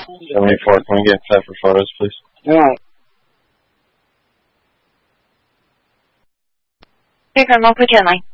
784, can we get set for photos, please? All right. Hey, Colonel, quick headline.